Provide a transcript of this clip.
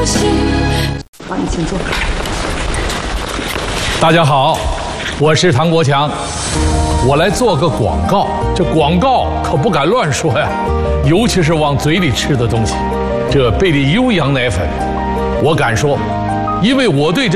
好，你请坐。 大家好，我是唐国强，我来做个广告。这广告可不敢乱说呀，尤其是往嘴里吃的东西。这贝利优羊奶粉，我敢说，因为我对这